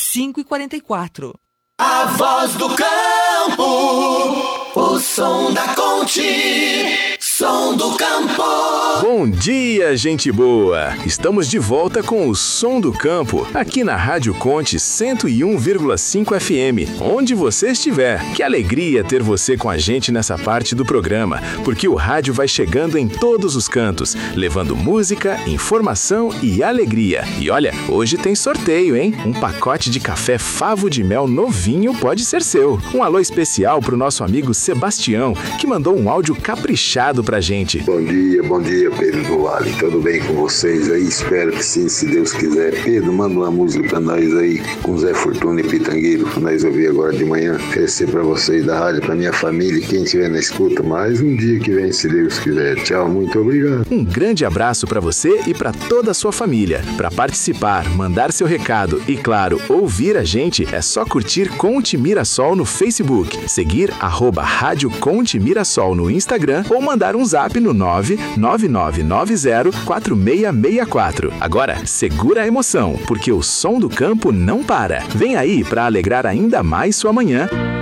5h44. A voz do campo, o som da Conte, som do campo. Bom dia, gente boa! Estamos de volta com o Som do Campo, aqui na Rádio Conte 101,5 FM, onde você estiver. Que alegria ter você com a gente nessa parte do programa, porque o rádio vai chegando em todos os cantos, levando música, informação e alegria. E olha, hoje tem sorteio, hein? Um pacote de café Favo de Mel novinho pode ser seu. Um alô especial pro nosso amigo Sebastião, que mandou um áudio caprichado pra gente. Bom dia, Pedro do Vale. Tudo bem com vocês aí? Espero que sim, se Deus quiser. Pedro, manda uma música pra nós aí, com Zé Fortuna e Pitangueiro, pra nós ouvir agora de manhã. Oferecer pra vocês da rádio, pra minha família e quem estiver na escuta. Mais um dia que vem, se Deus quiser. Tchau, muito obrigado. Um grande abraço pra você e pra toda a sua família. Pra participar, mandar seu recado e, claro, ouvir a gente, é só curtir Conte Mirassol no Facebook, seguir @Rádio Conte Mirassol no Instagram ou mandar um zap no 999904664. Agora, segura a emoção, porque o som do campo não para. Vem aí para alegrar ainda mais sua manhã.